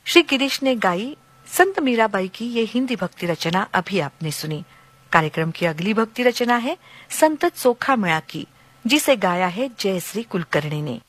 श्री गिरीश ने गाई संत मीराबाई की ये हिंदी भक्ति रचना अभी आपने सुनी। कार्यक्रम की अगली भक्ति रचना है संत चोखा मिळा की, जिसे गाया है जयश्री कुलकर्णी ने।